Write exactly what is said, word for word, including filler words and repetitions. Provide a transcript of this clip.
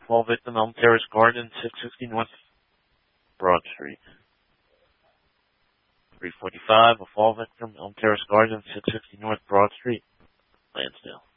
Fall victim, Elm Terrace Garden, six sixty North Broad Street. three forty-five, a fall victim, Elm Terrace Garden, six sixty North Broad Street, Lansdale.